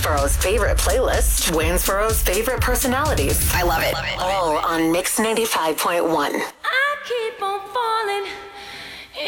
Waynesboro's favorite playlist, Waynesboro's favorite personalities. I love it. All on Mix 95.1. I keep on falling.